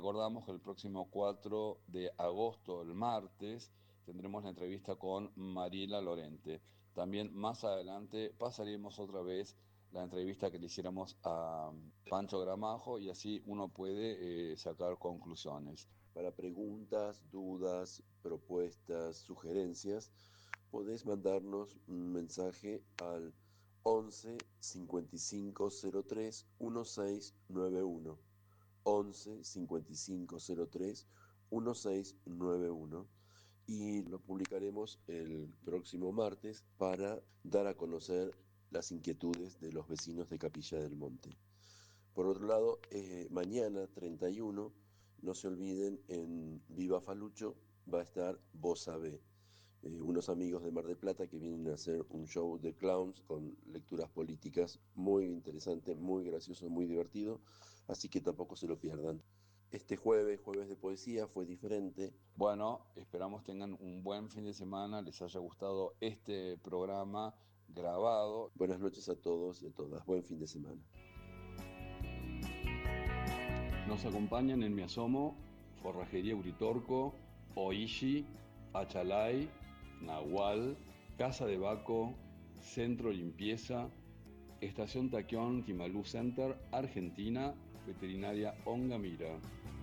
Recordamos que el próximo 4 de agosto, el martes, tendremos la entrevista con Mariela Lorente. También más adelante pasaremos otra vez la entrevista que le hiciéramos a Pancho Gramajo y así uno puede sacar conclusiones. Para preguntas, dudas, propuestas, sugerencias, podés mandarnos un mensaje al 11 55 03 1691. 11 55 03 1691 y lo publicaremos el próximo martes para dar a conocer las inquietudes de los vecinos de Capilla del Monte. Por otro lado, mañana 31, no se olviden, en Viva Falucho va a estar Bossa B, unos amigos de Mar del Plata que vienen a hacer un show de clowns con lecturas políticas muy interesante, muy gracioso, muy divertido, así que tampoco se lo pierdan. Este jueves de poesía, fue diferente. Bueno, esperamos tengan un buen fin de semana, les haya gustado este programa grabado. Buenas noches a todos y a todas, buen fin de semana. Nos acompañan en Mi Asomo, Forrajería Uritorco, Oishi, Achalay, Nahual, Casa de Baco, Centro Limpieza, Estación Taquión, Timalú Center, Argentina, Veterinaria Ongamira.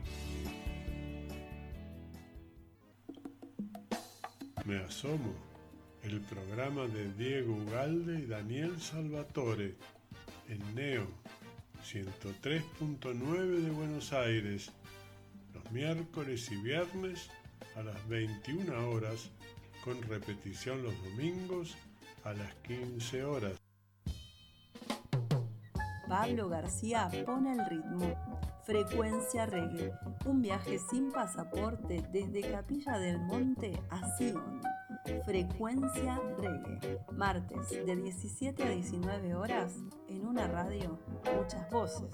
Me Asomo, el programa de Diego Ugalde y Daniel Salvatore, en Neo 103.9 de Buenos Aires, los miércoles y viernes a las 21 horas, con repetición los domingos a las 15 horas. Pablo García pone el ritmo. Frecuencia Reggae, un viaje sin pasaporte desde Capilla del Monte a Sion. Frecuencia Reggae, martes de 17 a 19 horas, en una radio, muchas voces.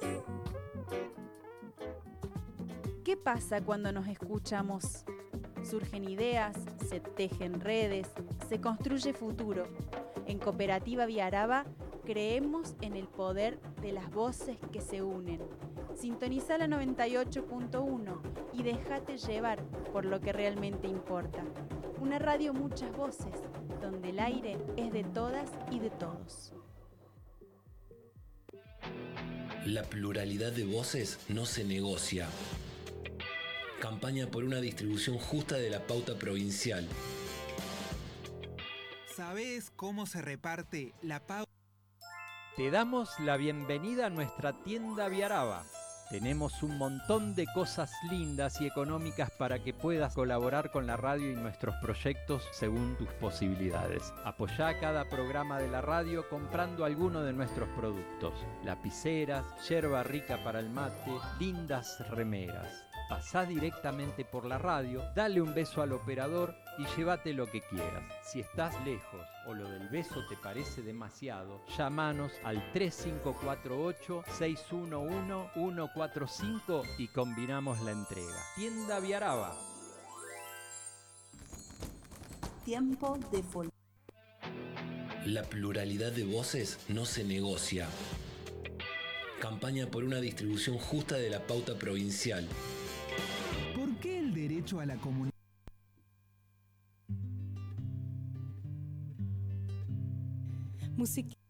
¿Qué pasa cuando nos escuchamos? Surgen ideas, se tejen redes, se construye futuro. En Cooperativa Viaraba creemos en el poder de las voces que se unen. Sintoniza la 98.1 y déjate llevar por lo que realmente importa. Una radio muchas voces, donde el aire es de todas y de todos. La pluralidad de voces no se negocia. Campaña por una distribución justa de la pauta provincial. ¿Sabés cómo se reparte la pauta? Te damos la bienvenida a nuestra tienda Viaraba. Tenemos un montón de cosas lindas y económicas para que puedas colaborar con la radio y nuestros proyectos según tus posibilidades. Apoyá cada programa de la radio comprando alguno de nuestros productos. Lapiceras, yerba rica para el mate, lindas remeras. Pasá directamente por la radio, dale un beso al operador y llévate lo que quieras. Si estás lejos o lo del beso te parece demasiado, llámanos al 3548-611-145 y combinamos la entrega. Tienda Viaraba. Tiempo de folclore. La pluralidad de voces no se negocia. Campaña por una distribución justa de la pauta provincial. ¿Por qué el derecho a la comunicación? Música.